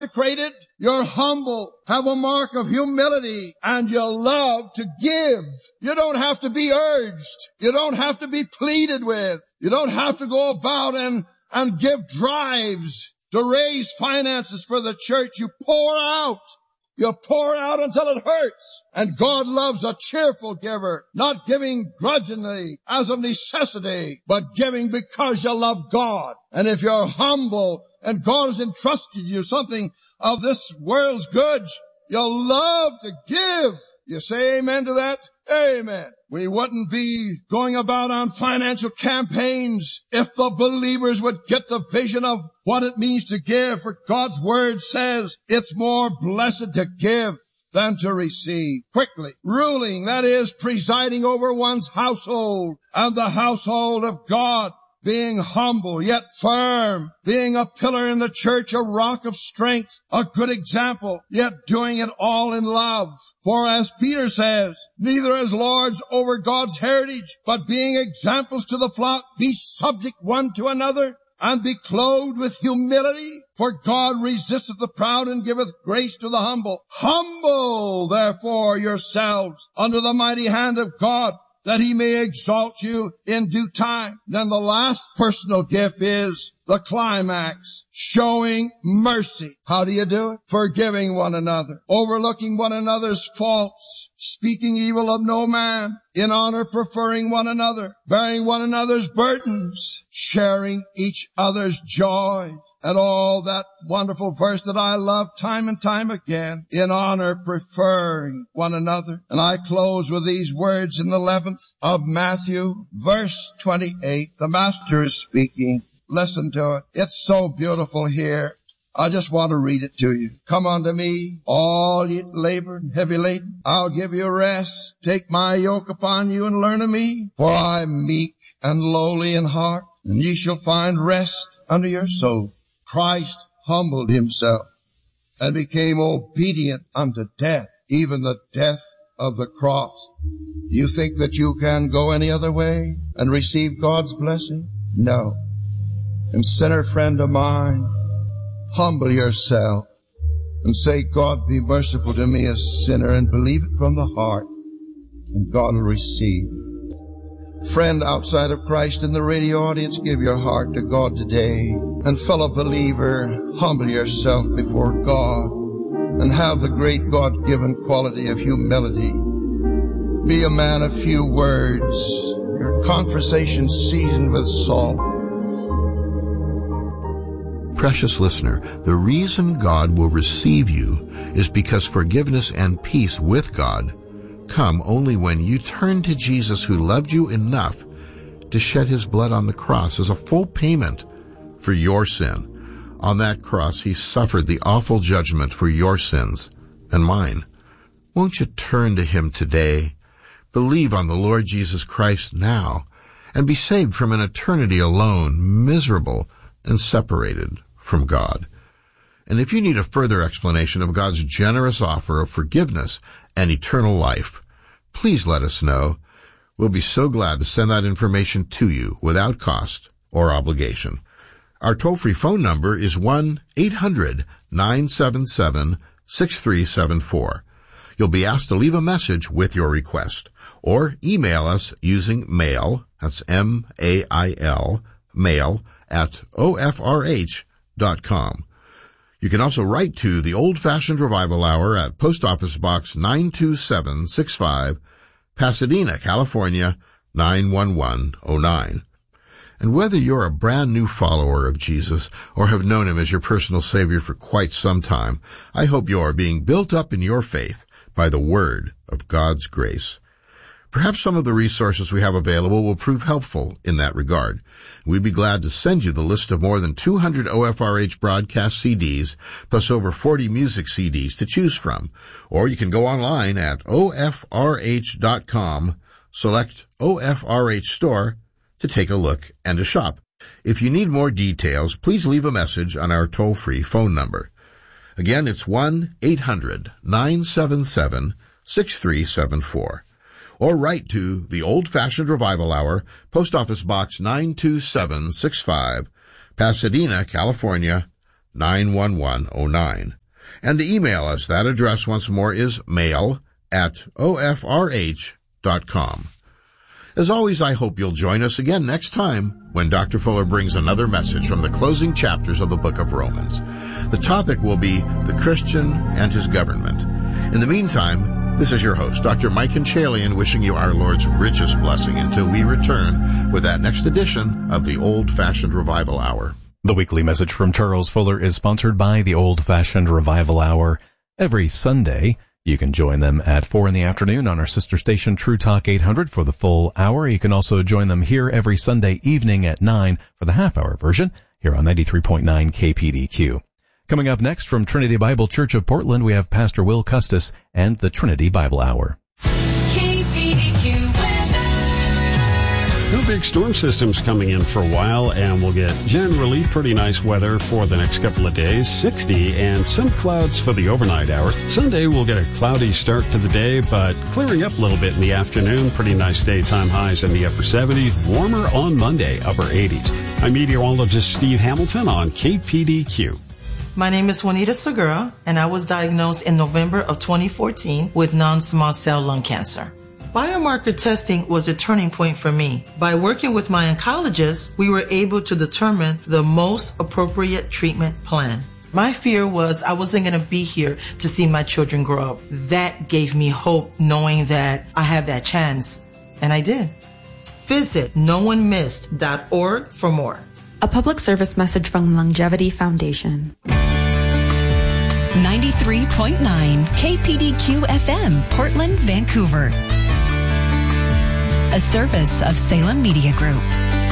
consecrated, you're humble, have a mark of humility, and you love to give. You don't have to be urged. You don't have to be pleaded with. You don't have to go about and give drives to raise finances for the church. You pour out. You pour out until it hurts. And God loves a cheerful giver, not giving grudgingly as of necessity, but giving because you love God. And if you're humble and God has entrusted you something of this world's goods, you'll love to give. You say amen to that? Amen. We wouldn't be going about on financial campaigns if the believers would get the vision of what it means to give. For God's word says it's more blessed to give than to receive. Quickly, ruling, that is, presiding over one's household and the household of God. Being humble, yet firm. Being a pillar in the church, a rock of strength, a good example, yet doing it all in love. For as Peter says, neither as lords over God's heritage, but being examples to the flock, be subject one to another, and be clothed with humility. For God resisteth the proud and giveth grace to the humble. Humble, therefore, yourselves under the mighty hand of God, that he may exalt you in due time. Then the last personal gift is the climax, showing mercy. How do you do it? Forgiving one another, overlooking one another's faults, speaking evil of no man, in honor preferring one another, bearing one another's burdens, sharing each other's joy. And all that wonderful verse that I love time and time again, in honor preferring one another. And I close with these words in the 11th of Matthew, verse 28. The Master is speaking. Listen to it. It's so beautiful here. I just want to read it to you. Come unto me, all ye labor and heavy laden. I'll give you rest. Take my yoke upon you and learn of me. For I am meek and lowly in heart, and ye shall find rest unto your soul. Christ humbled himself and became obedient unto death, even the death of the cross. You think that you can go any other way and receive God's blessing? No. And sinner friend of mine, humble yourself and say, God, be merciful to me, a sinner, and believe it from the heart, and God will receive. Friend outside of Christ in the radio audience, give your heart to God today. And fellow believer, humble yourself before God and have the great God-given quality of humility. Be a man of few words, your conversation seasoned with salt. Precious listener, the reason God will receive you is because forgiveness and peace with God come only when you turn to Jesus, who loved you enough to shed his blood on the cross as a full payment for your sin. On that cross, he suffered the awful judgment for your sins and mine. Won't you turn to him today? Believe on the Lord Jesus Christ now and be saved from an eternity alone, miserable and separated from God. And if you need a further explanation of God's generous offer of forgiveness and eternal life, please let us know. We'll be so glad to send that information to you without cost or obligation. Our toll-free phone number is 1-800-977-6374. You'll be asked to leave a message with your request, or email us using mail, that's M-A-I-L, mail at ofrh.com. You can also write to the Old Fashioned Revival Hour at Post Office Box 92765, Pasadena, California, 91109. And whether you're a brand new follower of Jesus or have known him as your personal Savior for quite some time, I hope you are being built up in your faith by the Word of God's grace. Perhaps some of the resources we have available will prove helpful in that regard. We'd be glad to send you the list of more than 200 OFRH broadcast CDs, plus over 40 music CDs to choose from. Or you can go online at ofrh.com, select OFRH Store to take a look and to shop. If you need more details, please leave a message on our toll-free phone number. Again, it's 1-800-977-6374. Or write to the Old Fashioned Revival Hour, Post Office Box 92765, Pasadena, California, 888-911-911. And to email us, that address once more is mail@ofrh.com. As always, I hope you'll join us again next time when Dr. Fuller brings another message from the closing chapters of the book of Romans. The topic will be the Christian and his government. In the meantime, this is your host, Dr. Mike Conchalian, wishing you our Lord's richest blessing until we return with that next edition of the Old-Fashioned Revival Hour. The weekly message from Charles Fuller is sponsored by the Old-Fashioned Revival Hour. Every Sunday, you can join them at 4 in the afternoon on our sister station, True Talk 800, for the full hour. You can also join them here every Sunday evening at 9 for the half-hour version here on 93.9 KPDQ. Coming up next from Trinity Bible Church of Portland, we have Pastor Will Custis and the Trinity Bible Hour. No big storm systems coming in for a while, and we'll get generally pretty nice weather for the next couple of days, 60, and some clouds for the overnight hours. Sunday, we'll get a cloudy start to the day, but clearing up a little bit in the afternoon. Pretty nice daytime highs in the upper 70s, warmer on Monday, upper 80s. I'm meteorologist Steve Hamilton on KPDQ. My name is Juanita Segura, and I was diagnosed in November of 2014 with non-small cell lung cancer. Biomarker testing was a turning point for me. By working with my oncologist, we were able to determine the most appropriate treatment plan. My fear was I wasn't going to be here to see my children grow up. That gave me hope, knowing that I have that chance. And I did. Visit noonemissed.org for more. A public service message from Longevity Foundation. 93.9 KPDQ FM, Portland, Vancouver. A service of Salem Media Group.